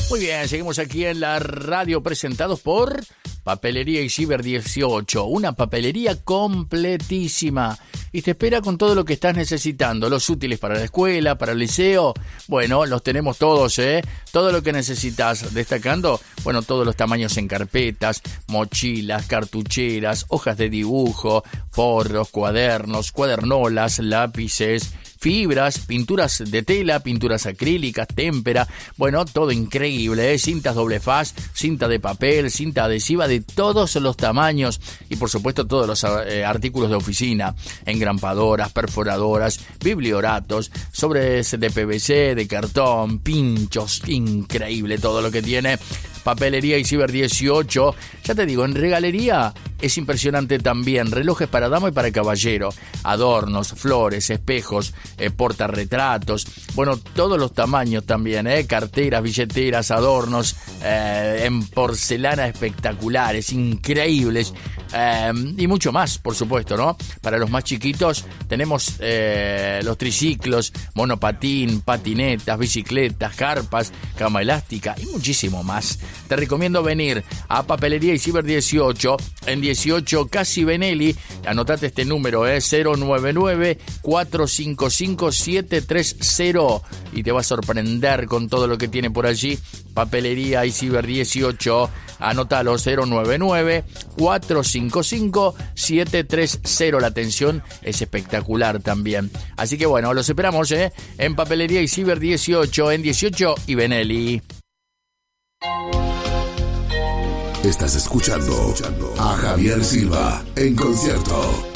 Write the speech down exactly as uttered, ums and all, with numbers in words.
Muy bien, seguimos aquí en la radio presentados por Papelería Isidre dieciocho, una papelería completísima y te espera con todo lo que estás necesitando, los útiles para la escuela, para el liceo, bueno, los tenemos todos, ¿eh? Todo lo que necesitas, destacando, bueno, todos los tamaños en carpetas, mochilas, cartucheras, hojas de dibujo, forros, cuadernos, cuadernolas, lápices, fibras, pinturas de tela, pinturas acrílicas, témpera, bueno, todo increíble, ¿eh? Cintas doble faz, cinta de papel, cinta adhesiva de todos los tamaños y por supuesto todos los eh, artículos de oficina, engrampadoras, perforadoras, biblioratos, sobres de P V C, de cartón, pinchos, increíble todo lo que tiene Papelería Isidre dieciocho. Ya te digo, en regalería es impresionante también, relojes para dama y para caballero, adornos, flores, espejos, eh, portarretratos, bueno, todos los tamaños también, eh, carteras, billeteras, adornos, eh, en porcelana espectaculares, increíbles, eh, y mucho más, por supuesto, ¿no? Para los más chiquitos tenemos eh, los triciclos, monopatín, patinetas, bicicletas, carpas, cama elástica y muchísimo más. Te recomiendo venir a Papelería Isidre dieciocho en dieciocho Casi Benelli. Anotate este número, es eh, cero nueve nueve, cuatro cinco cinco, siete tres cero y te va a sorprender con todo lo que tiene por allí. Papelería Isidre dieciocho, anótalo, cero nueve nueve, cuatro cinco cinco, siete tres cero. La atención es espectacular también. Así que bueno, los esperamos eh, en Papelería Isidre dieciocho en dieciocho y Benelli. Estás escuchando a Javier Silva en concierto.